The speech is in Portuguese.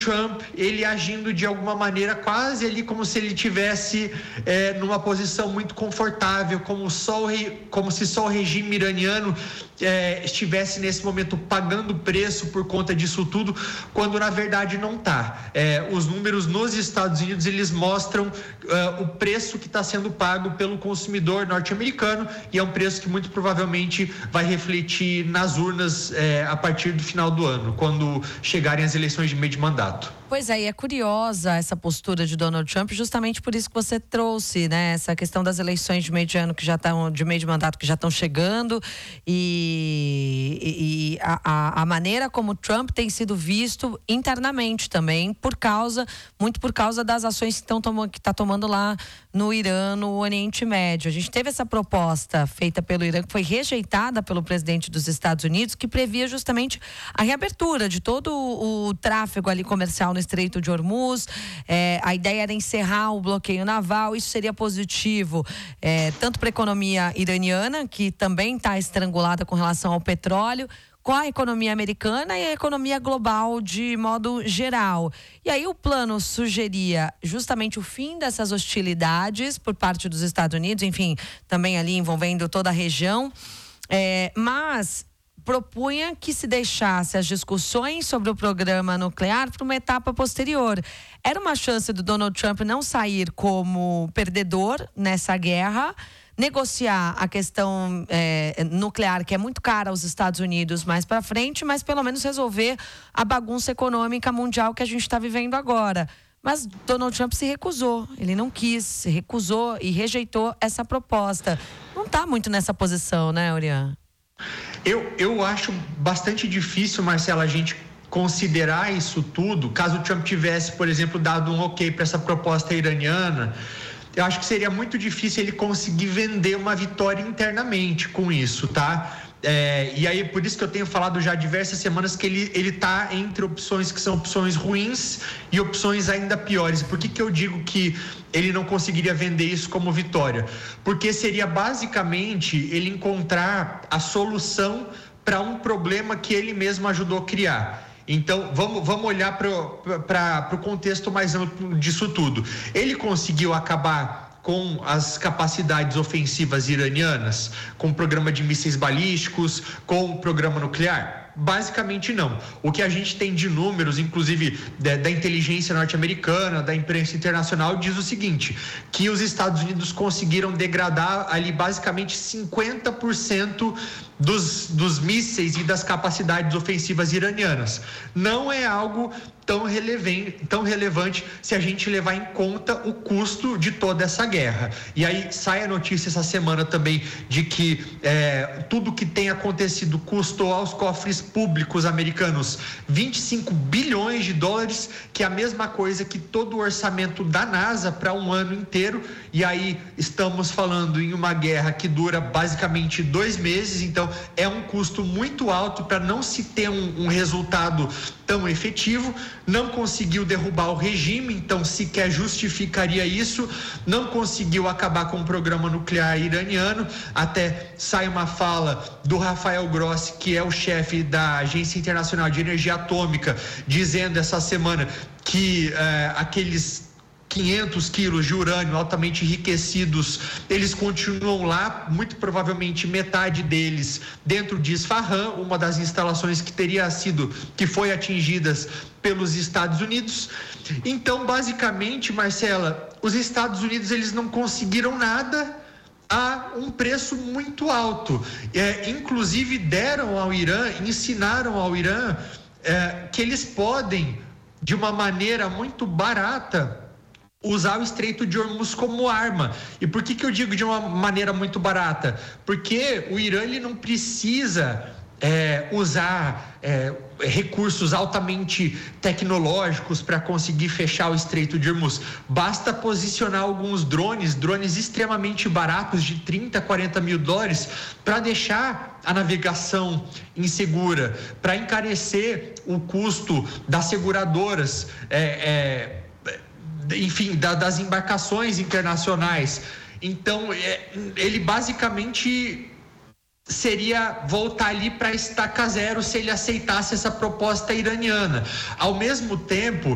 Trump, ele agindo de alguma maneira quase ali como se ele tivesse numa posição muito confortável, como se só o regime iraniano estivesse nesse momento pagando preço por conta disso tudo, quando na verdade não está. Os números nos Estados Unidos, eles mostram o preço que está sendo pago pelo consumidor norte-americano, e é um preço que muito provavelmente vai refletir nas urnas a partir do final do ano, quando chegarem as eleições de meio de mandato. Pois é, e é curiosa essa postura de Donald Trump, justamente por isso que você trouxe, né? Essa questão das eleições de meio de ano de meio de mandato que já estão chegando, e a maneira como Trump tem sido visto internamente também, muito por causa das ações que está tomando lá no Irã, no Oriente Médio. A gente teve essa proposta feita pelo Irã, que foi rejeitada pelo presidente dos Estados Unidos, que previa justamente a reabertura de todo o tráfego ali comercial no Estreito de Hormuz. A ideia era encerrar o bloqueio naval. Isso seria positivo tanto para a economia iraniana, que também está estrangulada com relação ao petróleo, com a economia americana e a economia global de modo geral. E aí o plano sugeria justamente o fim dessas hostilidades por parte dos Estados Unidos, enfim, também ali envolvendo toda a região, mas propunha que se deixasse as discussões sobre o programa nuclear para uma etapa posterior. Era uma chance do Donald Trump não sair como perdedor nessa guerra, negociar a questão nuclear, que é muito cara aos Estados Unidos mais para frente, mas pelo menos resolver a bagunça econômica mundial que a gente está vivendo agora. Mas Donald Trump se recusou, ele não quis, se recusou e rejeitou essa proposta. Não está muito nessa posição, né, Orian? Eu acho bastante difícil, Marcela, a gente considerar isso tudo, caso o Trump tivesse, por exemplo, dado um ok para essa proposta iraniana. Eu acho que seria muito difícil ele conseguir vender uma vitória internamente com isso, tá? E aí, por isso que eu tenho falado já diversas semanas que ele tá entre opções que são opções ruins e opções ainda piores. Por que eu digo que ele não conseguiria vender isso como vitória? Porque seria basicamente ele encontrar a solução para um problema que ele mesmo ajudou a criar. Então, vamos olhar para o contexto mais amplo disso tudo. Ele conseguiu acabar com as capacidades ofensivas iranianas, com o programa de mísseis balísticos, com o programa nuclear? Basicamente não. O que a gente tem de números, inclusive da inteligência norte-americana, da imprensa internacional, diz o seguinte, que os Estados Unidos conseguiram degradar ali basicamente 50% dos mísseis e das capacidades ofensivas iranianas. Não é algo tão relevante se a gente levar em conta o custo de toda essa guerra. E aí sai a notícia essa semana também de que tudo que tem acontecido custou aos cofres públicos americanos 25 bilhões de dólares, que é a mesma coisa que todo o orçamento da NASA para um ano inteiro. E aí estamos falando em uma guerra que dura basicamente 2 meses, então é um custo muito alto para não se ter um resultado tão efetivo. Não conseguiu derrubar o regime, então sequer justificaria isso. Não conseguiu acabar com o programa nuclear iraniano. Até sai uma fala do Rafael Grossi, que é o chefe da Agência Internacional de Energia Atômica, dizendo essa semana que aqueles 500 quilos de urânio altamente enriquecidos, eles continuam lá, muito provavelmente metade deles dentro de Isfahan, uma das instalações que foi atingidas pelos Estados Unidos. Então, basicamente, Marcela, os Estados Unidos, eles não conseguiram nada a um preço muito alto. Inclusive deram ao Irã, ensinaram ao Irã que eles podem, de uma maneira muito barata, usar o Estreito de Hormuz como arma. E por que eu digo de uma maneira muito barata? Porque o Irã, ele não precisa usar recursos altamente tecnológicos para conseguir fechar o Estreito de Hormuz. Basta posicionar alguns drones extremamente baratos, de 30, 40 mil dólares, para deixar a navegação insegura, para encarecer o custo das seguradoras, enfim, das embarcações internacionais. Então, ele basicamente seria voltar ali para estaca zero se ele aceitasse essa proposta iraniana. Ao mesmo tempo,